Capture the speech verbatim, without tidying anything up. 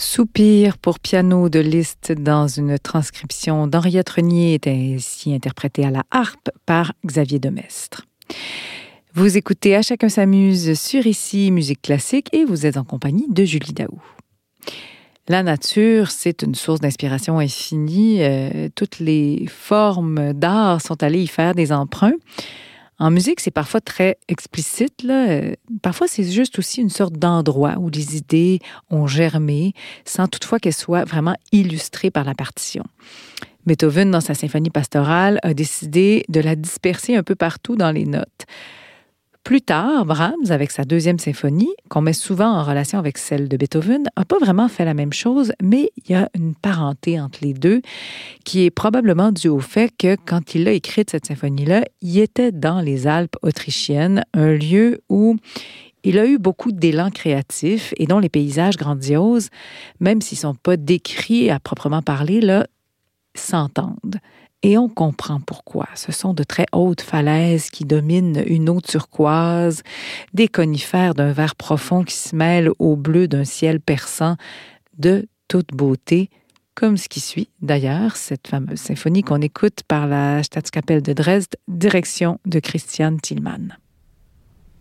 Soupir pour piano de Liszt dans une transcription d'Henriette Renier est ainsi interprétée à la harpe par Xavier Demestre. Vous écoutez À chacun s'amuse sur Ici Musique classique et vous êtes en compagnie de Julie Daou. La nature, c'est une source d'inspiration infinie. Euh, toutes les formes d'art sont allées y faire des emprunts. En musique, c'est parfois très explicite, là. Euh, parfois, c'est juste aussi une sorte d'endroit où les idées ont germé, sans toutefois qu'elles soient vraiment illustrées par la partition. Beethoven, dans sa symphonie pastorale, a décidé de la disperser un peu partout dans les notes. Plus tard, Brahms, avec sa deuxième symphonie, qu'on met souvent en relation avec celle de Beethoven, n'a pas vraiment fait la même chose, mais il y a une parenté entre les deux qui est probablement due au fait que quand il a écrit cette symphonie-là, il était dans les Alpes autrichiennes, un lieu où il a eu beaucoup d'élan créatif et dont les paysages grandioses, même s'ils ne sont pas décrits à proprement parler, là, s'entendent. Et on comprend pourquoi. Ce sont de très hautes falaises qui dominent une eau turquoise, des conifères d'un vert profond qui se mêlent au bleu d'un ciel perçant de toute beauté, comme ce qui suit d'ailleurs cette fameuse symphonie qu'on écoute par la Staatskapelle de Dresde, direction de Christian Thielemann.